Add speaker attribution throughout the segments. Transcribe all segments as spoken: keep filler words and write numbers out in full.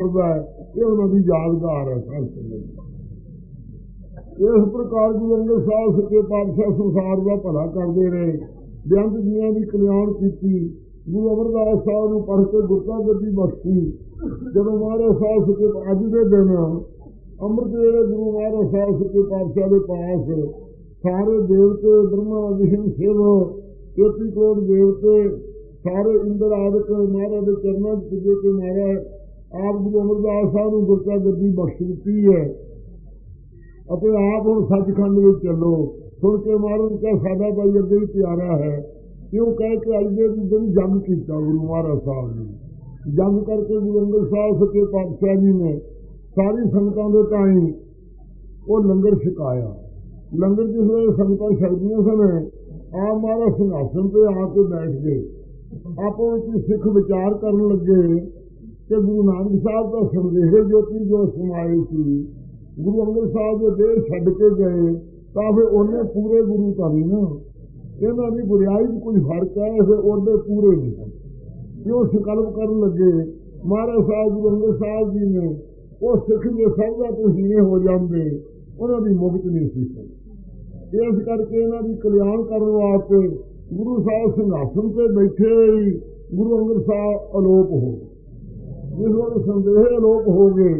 Speaker 1: ये उन्होंने यादगार है। साध संगत इस प्रकार गुरु अंगद साहब सच्चे पातशाह संसार का भला करते रहे, बेअंत जियां की कल्याण की। गुरु अमरदास साहब को पढ़ के गुरता गद्दी बख्शी। जब महाराज साहब सच्चे अज के दिन अमृत वेले गुरु महाराज साहब सच्चे पातशाह के पास सारे देवते ब्रह्मा विष्णु शिव तेती करोड़ देवते सारे इंद्र आदि महाराज के चरणों पुजे के महाराज आप गुरु अमरदास साहब को गुरता गद्दी बख्श दी है। अपने आप हम सचखंड में चलो। सुन के महाराज क्या सादा भाई अगे ही प्यारा है, क्यों कह के अज के दिन जंग किया गुरु महाराज साहब ने। जंग करके गुरु अंगद साहब सच्चे पातशाह जी ने सारी संगतों के ताई वो लंगर छकाया। लंगर जिस वे संगत छकदियां सन, आप महाराज सिंहासन पे आके बैठ गए। आपो सिख विचार कर लगे कि गुरु नानक साहब का संदेह ज्योति जो समाए थी, गुरु अंगद साहब जो देर छड़ के गए तो फिर उन्हें पूरे गुरु का नहीं ना, इन्हों की बुराई में कुछ फर्क है, फिर उन्हें पूरे नहीं। क्यों संकल्प कर लगे महाराज साहब गुरु अंगद साहब जी ने वो सिख जो सब का तहीने हो जाते उन्होंने मुक्त नहीं सी। इस करके इन्हों की कल्याण करने वास्ते गुरु साहब सिंहासन पे बैठे ही गुरु अंगद साहब अलोप हो गए। जिस वक्त संदेह अलोप हो गए,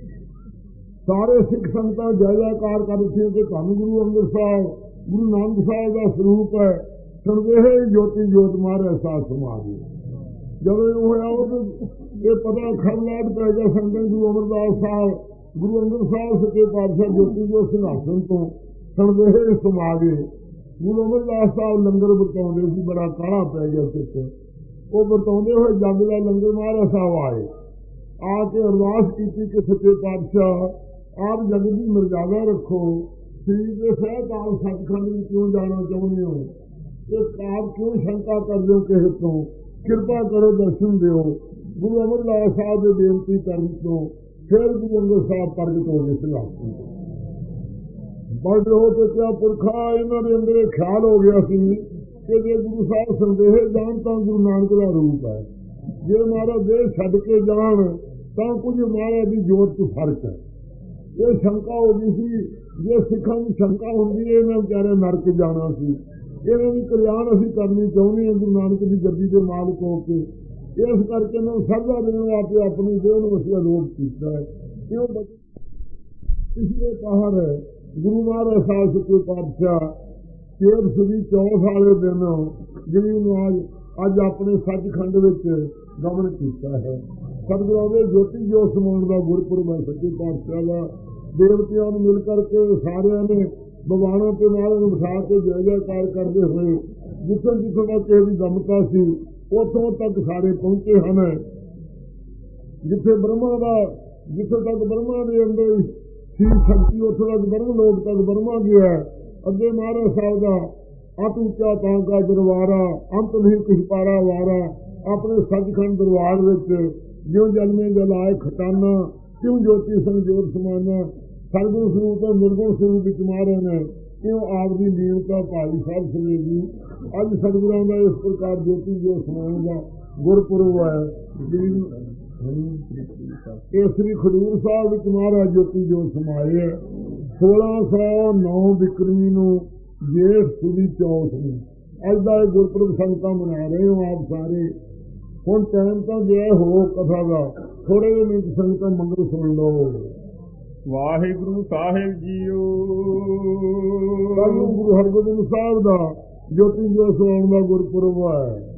Speaker 1: सारे सिख संगत जय जयकार कर रही कि धन गुरु अंगद साहब गुरु नानक साहब का स्वरूप है। संदेह ज्योति ज्योत महाराज साहब समा गए। जब होया ये पता खरलाट पै गया संगत गुरु अमरदास साहब गुरु अंगद साहब सच्चे पातशाह ज्योति जो सिंहासन तो संदेह समा गए। गुरु अमरदास साहब लंगर बरताउंदे सी, बड़ा काला पै गया चित्त। वो बरताउंदे हुए जग का लंगर महाराज साहब आए, आके अरदास की कि सच्चे पातशाह आप जग की मर्यादा रखो, श्री के सहकाल सचखंड में क्यों जाना चाहते हो, एक आप क्यों शंका कर दो किसी तो, कृपा करो दर्शन दो। गुरु अमरदास साहब ने बेनती कर तो फिर गुरु अंगद साहब प्रगट हो गए सिंहासन को। बड़ हो के क्या पुरखा इन्होंने अंदर ख्याल हो गया सी कि जे गुरु साहब संदेह जान तो गुरु नानक का रूप है, जे महाराज देह छड़ के जान तो कुछ महाराज की जोत च फर्क है। ये शंका हो गई सी, जे सिखा की शंका होंगी इन्हें बेचारे नरक जाना सी। इन्हों की कल्याण असी करनी चाहते हैं गुरु नानक की गद्दी के मालिक होके। इस करके इन्होंने सरदा देने वास्ते अपनी देह को असी अलोप किया है। क्यों पिछले पहाड़ गुरु महाराज साहब सच्चे पातशाह चेत सुदी चौथ वाले दिन जिन्होंने आज अज अपने सचखंड गमन किया है। सतगुरों के ज्योति जो समाउण का गुरपुरब है सच्चे पातशाह का। देवतियों ने मिल करके सारे ने भगवानों के महाराज बिठा के जय जयकार करते हुए जितों जितों तक किसी गमता सी उतों तक सारे पहुंचे हैं। जिथे ब्रह्मा का जिथों तक ब्रह्मा के अंदर सी शक्ति उतों तक ब्रह्म लोक तक ब्रह्मा गया। अगे महाराज साहब का अत उच्चा तां का दरबारा अंत नहीं कुछ पारा वारा। अपने सचखंड दरबार ज्यों जलमे जलाए खटाना क्यों ज्योति संजोत समाना। सरगुण स्वरूप तो निर्गुण स्वरूप विच महाराज ने क्यों आपकी लीनता भाई साहब समेगी। अज सतगुरां का इस प्रकार ज्योति जो समाने का गुरपुरब है। ये श्री खडूर साहब विच महाराज ज्योति जो समाए सोलह सौ नौ बिक्रमी नूं जेठ सुदी चौथ में अज का गुरपुरब संगतां मना रहे हो आप सारे। हुण टाइम तो गया हो कथा का, थोड़े ਜਿਹੇ मिनट संगतां मंगल सुन लो।
Speaker 2: वाहिगुरु साहिब जीओ।
Speaker 1: गुरु हरगोबिंद साहब का ज्योति जो समाउण का गुरपुरब है।